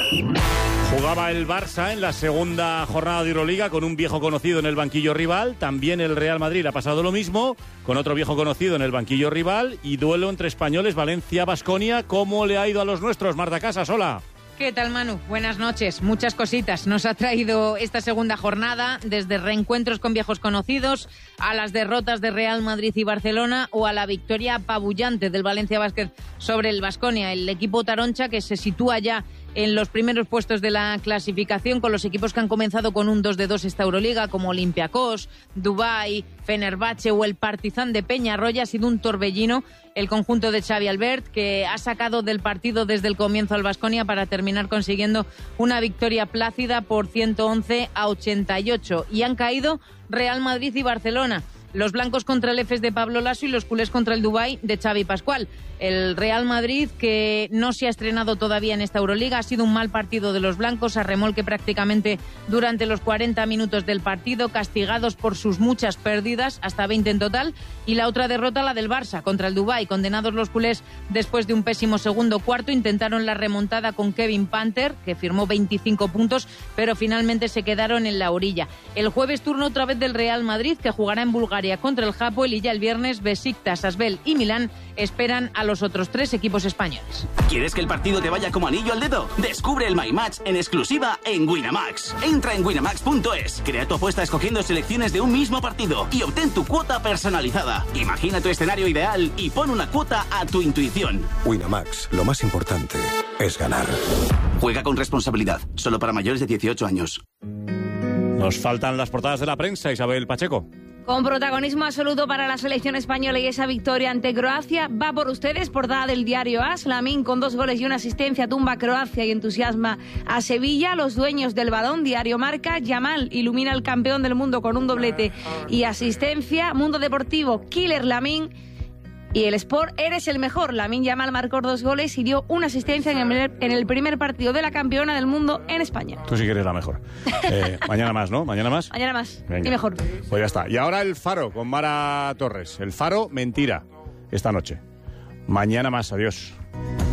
Jugaba el Barça en la segunda jornada de Euroliga con un viejo conocido en el banquillo rival. También el Real Madrid ha pasado lo mismo, con otro viejo conocido en el banquillo rival. Y duelo entre españoles, Valencia-Baskonia. ¿Cómo le ha ido a los nuestros? Marta Casas, hola. ¿Qué tal, Manu? Buenas noches. Muchas cositas nos ha traído esta segunda jornada, desde reencuentros con viejos conocidos a las derrotas de Real Madrid y Barcelona o a la victoria apabullante del Valencia Basket sobre el Baskonia, el equipo taroncha que se sitúa ya en los primeros puestos de la clasificación, con los equipos que han comenzado con un 2-2 esta Euroliga, como Olympiacos, Dubái, Fenerbahce o el Partizan de Peñarroya. Ha sido un torbellino el conjunto de Xavi Albert, que ha sacado del partido desde el comienzo al Baskonia para terminar consiguiendo una victoria plácida por 111-88. Y han caído Real Madrid y Barcelona. Los blancos contra el EFES de Pablo Laso y los culés contra el Dubái de Xavi Pascual. El Real Madrid, que no se ha estrenado todavía en esta Euroliga, ha sido un mal partido de los blancos, a remolque prácticamente durante los 40 minutos del partido, castigados por sus muchas pérdidas, hasta 20 en total. Y la otra derrota, la del Barça contra el Dubái. Condenados los culés después de un pésimo segundo cuarto, intentaron la remontada con Kevin Panther, que firmó 25 puntos, pero finalmente se quedaron en la orilla. El jueves turno otra vez del Real Madrid, que jugará en Bulgaria contra el Hapoel, y ya el viernes Besiktas, Asbel y Milán esperan a los otros tres equipos españoles. ¿Quieres que el partido te vaya como anillo al dedo? Descubre el My Match en exclusiva en Winamax. Entra en winamax.es, crea tu apuesta escogiendo selecciones de un mismo partido y obtén tu cuota personalizada. Imagina tu escenario ideal y pon una cuota a tu intuición. Winamax, lo más importante es ganar. Juega con responsabilidad, solo para mayores de 18 años. Nos faltan las portadas de la prensa, Isabel Pacheco. Con protagonismo absoluto para la selección española y esa victoria ante Croacia. Va por ustedes, portada del diario AS. Lamine, con 2 goles y una asistencia, tumba a Croacia y entusiasma a Sevilla. Los dueños del balón, diario Marca. Yamal ilumina al campeón del mundo con un doblete y asistencia. Mundo Deportivo, Killer Lamine. Y el Sport, eres el mejor. Lamine Yamal marcó 2 goles y dio una asistencia en el primer partido de la campeona del mundo en España. Tú sí que eres la mejor. Mañana más, ¿no? ¿Mañana más? Mañana más. Venga. Y mejor. Pues ya está. Y ahora el Faro con Mara Torres. El Faro, mentira, esta noche. Mañana más. Adiós.